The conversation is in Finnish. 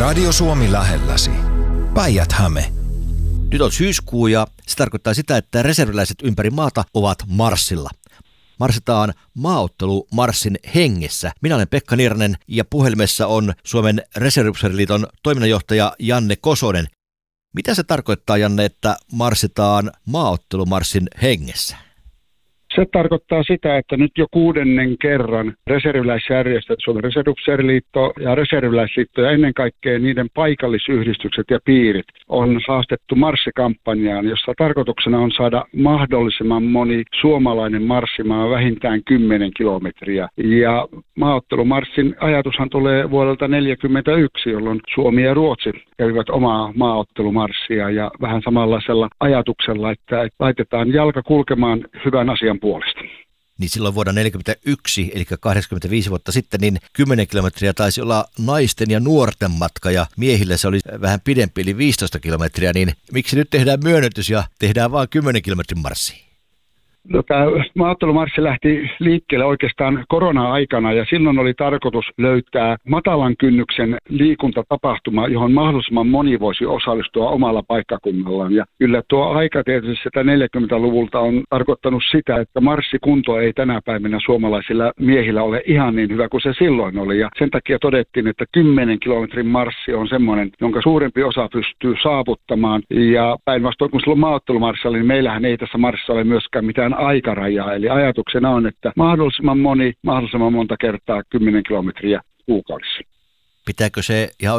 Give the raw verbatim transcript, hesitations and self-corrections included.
Radio Suomi lähelläsi. Päijät-Häme. Nyt on syyskuu ja se tarkoittaa sitä, että reserviläiset ympäri maata ovat marssilla. Marssitaan maaottelumarssin hengessä. Minä olen Pekka Nirnen ja puhelimessa on Suomen Reserviupseeriliiton toiminnanjohtaja Janne Kosonen. Mitä se tarkoittaa, Janne, että marssitaan maaottelumarssin hengessä? Se tarkoittaa sitä, että nyt jo kuudennen kerran reserviläisjärjestöt, Suomen Reserviupseeriliitto ja Reserviläisliitto ja ennen kaikkea niiden paikallisyhdistykset ja piirit on haastettu marssikampanjaan, jossa tarkoituksena on saada mahdollisimman moni suomalainen marssimaan vähintään kymmenen kilometriä. Ja maaottelumarssin ajatushan tulee vuodelta neljäkymmentäyksi, jolloin Suomi ja Ruotsi kävivät omaa maaottelumarssia ja vähän samanlaisella ajatuksella, että laitetaan jalka kulkemaan hyvän asian puolesta. Niin silloin vuonna neljäkymmentäyksi, eli kahdeksankymmentäviisi vuotta sitten, niin kymmenen kilometriä taisi olla naisten ja nuorten matka, ja miehillä se oli vähän pidempi, eli viisitoista kilometriä, niin miksi nyt tehdään myönnytys ja tehdään vain kymmenen kilometrin marssi? No, tämä maaottelumarssi lähti liikkeelle oikeastaan korona-aikana ja silloin oli tarkoitus löytää matalan kynnyksen liikuntatapahtuma, johon mahdollisimman moni voisi osallistua omalla paikkakunnallaan. Ja kyllä tuo aika tietysti sitä neljäkymmentäluvulta on tarkoittanut sitä, että marssikunto ei tänä päivänä suomalaisilla miehillä ole ihan niin hyvä kuin se silloin oli. Ja sen takia todettiin, että kymmenen kilometrin marssi on semmoinen, jonka suurempi osa pystyy saavuttamaan. Ja päinvastoin kun silloin maaottelumarssi oli, niin meillähän ei tässä marssissa ole myöskään mitään aikarajaa. Eli ajatuksena on, että mahdollisimman moni, mahdollisimman monta kertaa kymmenen kilometriä kuukaudessa. Pitääkö se ihan